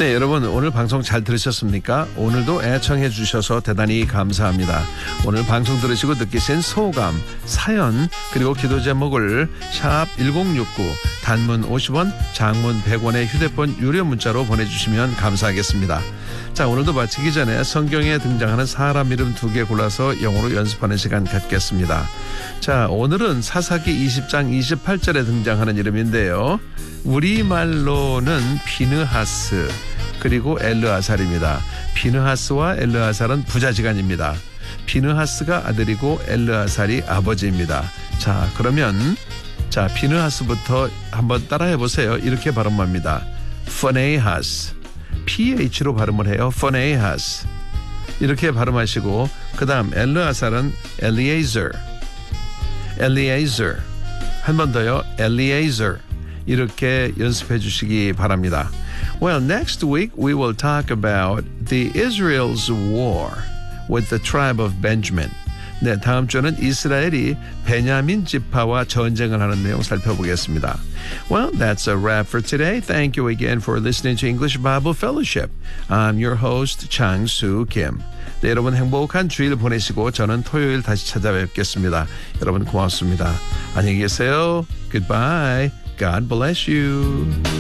네, 여러분 오늘 방송 잘 들으셨습니까? 오늘도 애청해 주셔서 대단히 감사합니다. 오늘 방송 들으시고 느끼신 소감, 사연 그리고 기도 제목을 샵 1069 단문 50원, 장문 100원의 휴대폰 유료 문자로 보내주시면 감사하겠습니다. 자, 오늘도 마치기 전에 성경에 등장하는 사람 이름 2개 골라서 영어로 연습하는 시간 갖겠습니다. 자, 오늘은 사사기 20장 28절에 등장하는 이름인데요. 우리말로는 비느하스 그리고 엘르아살입니다. 비느하스와 엘르아살은 부자지간입니다. 비느하스가 아들이고 엘르아살이 아버지입니다. 자, 그러면 비느하스부터 한번 따라해 보세요. 이렇게 발음합니다. 퍼네하스. PH로 발음을 해요. 퍼네하스. 이렇게 발음하시고 그 다음 엘르아살은 엘리에이저. 한 번 더요. 엘리에이저. 이렇게 연습해 주시기 바랍니다. Well, next week we will talk about the Israel's war with the tribe of Benjamin. 네, 다음 주는 이스라엘이 베냐민 지파와 전쟁을 하는 내용 살펴보겠습니다. Well, that's a wrap for today. Thank you again for listening to English Bible Fellowship. I'm your host, Chang-Soo Kim. 네, 여러분 행복한 주일 보내시고 저는 토요일 다시 찾아뵙겠습니다. 여러분 고맙습니다. 안녕히 계세요. Goodbye. God bless you.